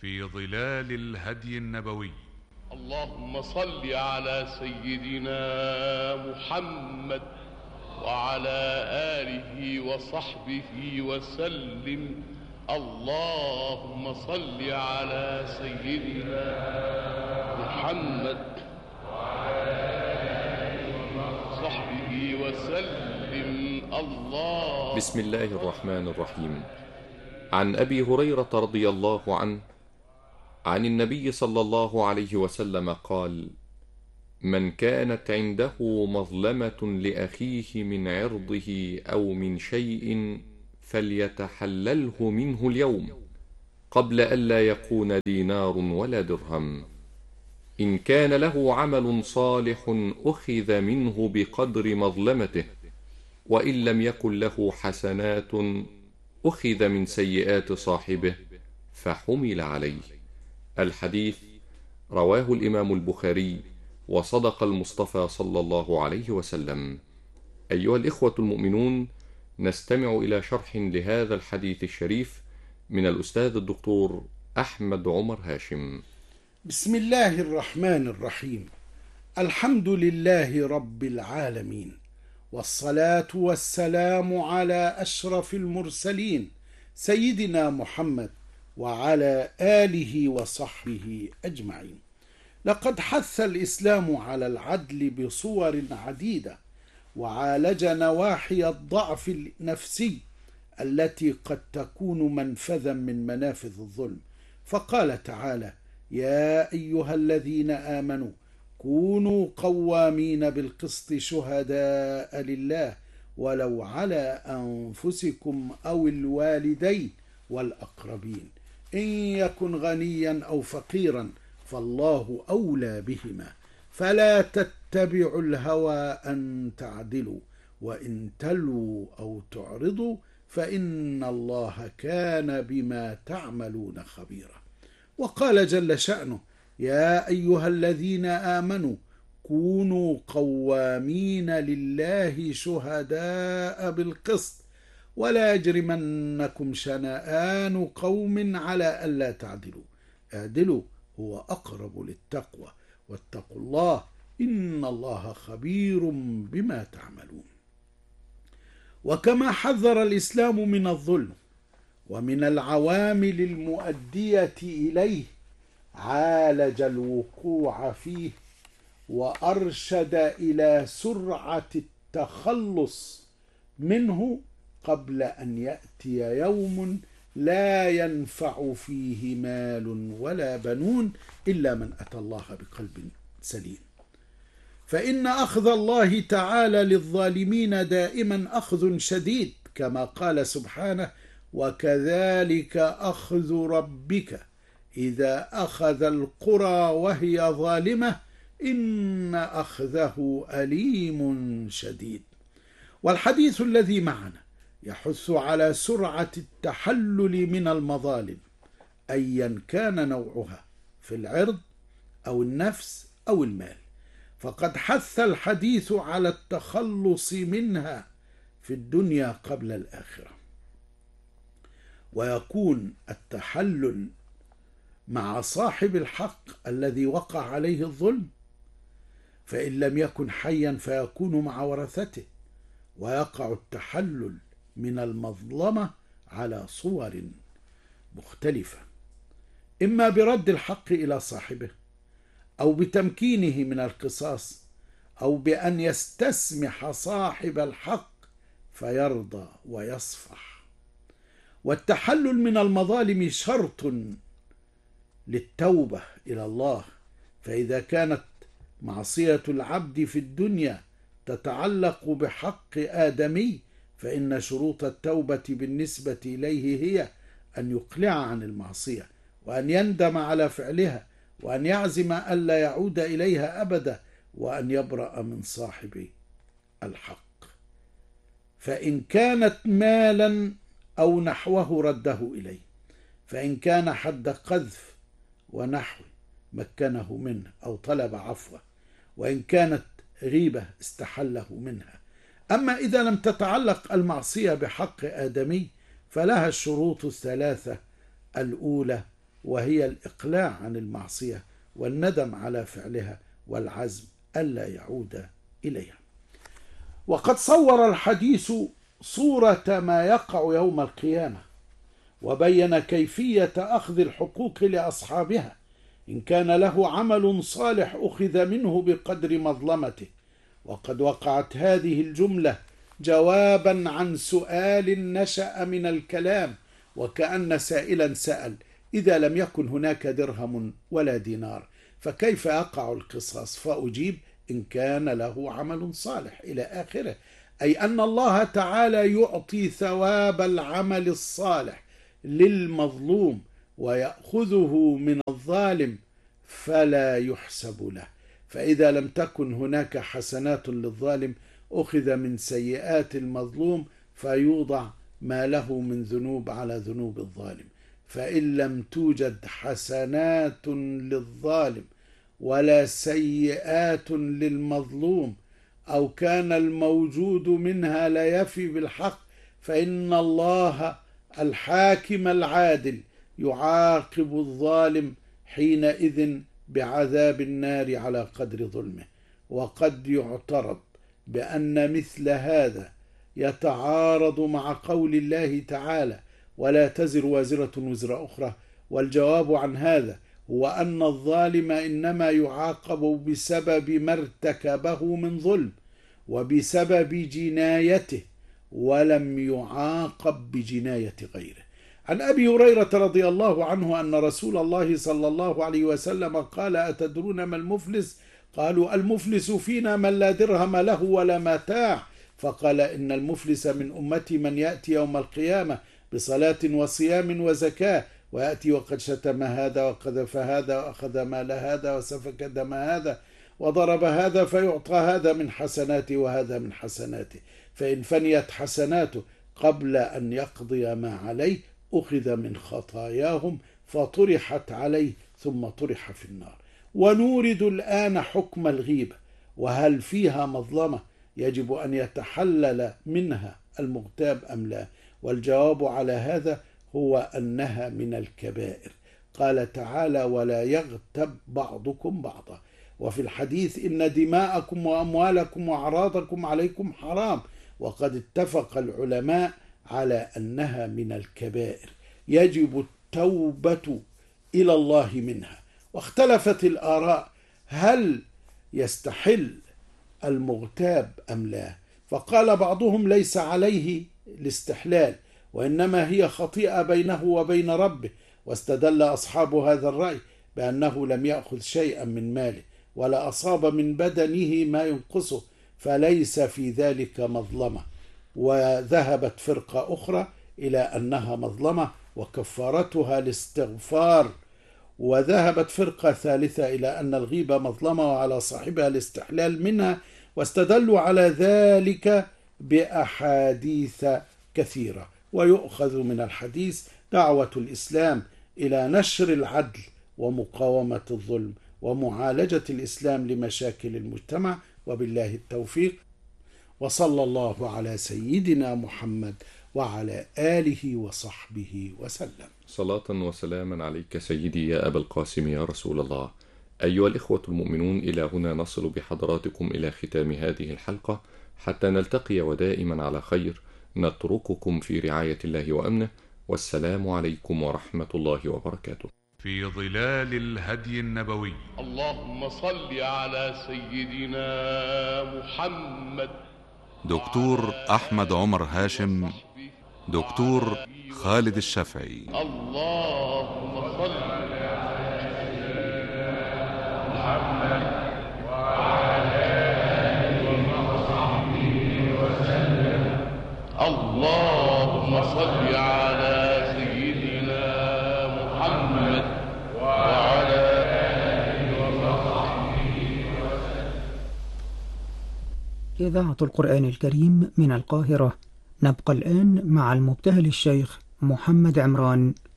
في ظلال الهدي النبوي. اللهم صل على سيدنا محمد وعلى آله وصحبه وسلم. اللهم صل على سيدنا محمد وعلى آله وصحبه وسلم. الله. بسم الله الرحمن الرحيم. عن أبي هريرة رضي الله عنه عن النبي صلى الله عليه وسلم قال: من كانت عنده مظلمة لأخيه من عرضه أو من شيء فليتحلله منه اليوم قبل ألا يكون دينار ولا درهم. إن كان له عمل صالح أخذ منه بقدر مظلمته، وإن لم يكن له حسنات أخذ من سيئات صاحبه فحمل عليه. الحديث رواه الإمام البخاري، وصدق المصطفى صلى الله عليه وسلم. أيها الإخوة المؤمنون، نستمع إلى شرح لهذا الحديث الشريف من الأستاذ الدكتور أحمد عمر هاشم. بسم الله الرحمن الرحيم. الحمد لله رب العالمين، والصلاة والسلام على أشرف المرسلين سيدنا محمد وعلى آله وصحبه أجمعين. لقد حث الإسلام على العدل بصور عديدة، وعالج نواحي الضعف النفسي التي قد تكون منفذا من منافذ الظلم، فقال تعالى: يا أيها الذين آمنوا كونوا قوامين بالقسط شهداء لله ولو على أنفسكم أو الوالدين والأقربين إن يكن غنيا أو فقيرا فالله أولى بهما فلا تتبعوا الهوى أن تعدلوا وإن تلوا أو تعرضوا فإن الله كان بما تعملون خبيرا. وقال جل شأنه: يا أيها الذين آمنوا كونوا قوامين لله شهداء بالقسط ولا يجرمنكم شنآن قوم على ألا تعدلوا اعدلوا هو أقرب للتقوى واتقوا الله إن الله خبير بما تعملون. وكما حذر الإسلام من الظلم ومن العوامل المؤدية إليه، عالج الوقوع فيه وأرشد إلى سرعة التخلص منه قبل أن يأتي يوم لا ينفع فيه مال ولا بنون إلا من أتى الله بقلب سليم. فإن أخذ الله تعالى للظالمين دائما أخذ شديد، كما قال سبحانه: وكذلك أخذ ربك إذا أخذ القرى وهي ظالمة إن أخذه أليم شديد. والحديث الذي معنا يحث على سرعة التحلل من المظالم أيا كان نوعها، في العرض أو النفس أو المال، فقد حث الحديث على التخلص منها في الدنيا قبل الآخرة. ويكون التحلل مع صاحب الحق الذي وقع عليه الظلم، فإن لم يكن حيا فيكون مع ورثته. ويقع التحلل من المظلمة على صور مختلفة، إما برد الحق إلى صاحبه، أو بتمكينه من القصاص، أو بأن يستسمح صاحب الحق فيرضى ويصفح. والتحلل من المظالم شرط للتوبة إلى الله، فإذا كانت معصية العبد في الدنيا تتعلق بحق آدمي فإن شروط التوبة بالنسبة إليه هي أن يقلع عن المعصية، وأن يندم على فعلها، وأن يعزم ألا يعود إليها أبدا، وأن يبرأ من صاحب الحق. فإن كانت مالا أو نحوه رده إليه، فإن كان حد قذف ونحوه مكنه منه أو طلب عفوه، وإن كانت غيبة استحله منها. أما إذا لم تتعلق المعصية بحق آدمي فلها الشروط الثلاثة: الأولى وهي الإقلاع عن المعصية والندم على فعلها والعزم ألا يعود إليها. وقد صور الحديث صورة ما يقع يوم القيامة، وبين كيفية أخذ الحقوق لأصحابها. إن كان له عمل صالح أخذ منه بقدر مظلمته. وقد وقعت هذه الجملة جوابا عن سؤال نشأ من الكلام، وكأن سائلا سأل: إذا لم يكن هناك درهم ولا دينار فكيف يقع القصاص؟ فأجيب: إن كان له عمل صالح إلى آخره، أي أن الله تعالى يعطي ثواب العمل الصالح للمظلوم ويأخذه من الظالم فلا يحسب له. فإذا لم تكن هناك حسنات للظالم أخذ من سيئات المظلوم فيوضع ما له من ذنوب على ذنوب الظالم. فإن لم توجد حسنات للظالم ولا سيئات للمظلوم، أو كان الموجود منها لا يفي بالحق، فإن الله الحاكم العادل يعاقب الظالم حينئذ بعذاب النار على قدر ظلمه. وقد يعترض بأن مثل هذا يتعارض مع قول الله تعالى: ولا تزر وازرة وزر أخرى. والجواب عن هذا هو أن الظالم إنما يعاقب بسبب ما ارتكبه من ظلم وبسبب جنايته، ولم يعاقب بجناية غيره. عن أبي هريرة رضي الله عنه أن رسول الله صلى الله عليه وسلم قال: أتدرون ما المفلس؟ قالوا: المفلس فينا من لا درهم له ولا متاع. فقال: إن المفلس من أمتي من يأتي يوم القيامة بصلاة وصيام وزكاة، ويأتي وقد شتم هذا وقذف هذا وأخذ مال هذا وسفك دم هذا وضرب هذا، فيعطى هذا من حسناته وهذا من حسناته، فإن فنيت حسناته قبل أن يقضي ما عليه أخذ من خطاياهم فطرحت عليه ثم طرح في النار. ونورد الآن حكم الغيبة، وهل فيها مظلمة يجب أن يتحلل منها المغتاب أم لا؟ والجواب على هذا هو أنها من الكبائر. قال تعالى: ولا يغتب بعضكم بعضا. وفي الحديث: إن دماءكم وأموالكم وأعراضكم عليكم حرام. وقد اتفق العلماء على أنها من الكبائر يجب التوبة إلى الله منها. واختلفت الآراء هل يستحل المغتاب أم لا، فقال بعضهم: ليس عليه الاستحلال، وإنما هي خطيئة بينه وبين ربه. واستدل أصحاب هذا الرأي بأنه لم يأخذ شيئا من ماله ولا أصاب من بدنه ما ينقصه، فليس في ذلك مظلمة. وذهبت فرقة أخرى إلى أنها مظلمة وكفارتها الاستغفار. وذهبت فرقة ثالثة إلى أن الغيبة مظلمة وعلى صاحبها الاستحلال منها، واستدلوا على ذلك بأحاديث كثيرة. ويؤخذ من الحديث دعوة الإسلام إلى نشر العدل ومقاومة الظلم ومعالجة الإسلام لمشاكل المجتمع. وبالله التوفيق، وصلى الله على سيدنا محمد وعلى آله وصحبه وسلم. صلاة وسلاما عليك سيدي يا أبا القاسم يا رسول الله. أيها الإخوة المؤمنون، إلى هنا نصل بحضراتكم إلى ختام هذه الحلقة. حتى نلتقي ودائما على خير، نترككم في رعاية الله وأمنه، والسلام عليكم ورحمة الله وبركاته. في ظلال الهدي النبوي. اللهم صل على سيدنا محمد. دكتور أحمد عمر هاشم، دكتور خالد الشافعي. اللهم صل على سيدنا محمد وعلى آله وصحبه وسلم. اللهم صل على سيدنا محمد وعلى آله وصحبه وسلم. إذاعة القرآن الكريم من القاهرة. نبقى الآن مع المبتهل الشيخ محمد عمران.